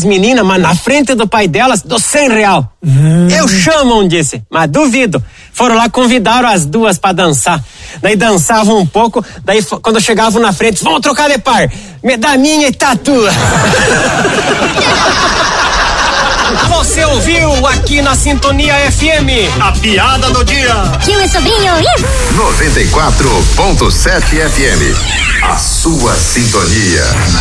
as meninas, mas na frente do pai delas, dou R$100. Eu chamo, disse, mas duvido. Foram lá, convidaram as duas pra dançar. Daí dançavam um pouco, daí quando chegavam na frente, vamos trocar de par. Me dá minha e tá tua. Você ouviu aqui na Sintonia FM a piada do dia. Tio e sobrinho. 94.7 FM. A sua sintonia.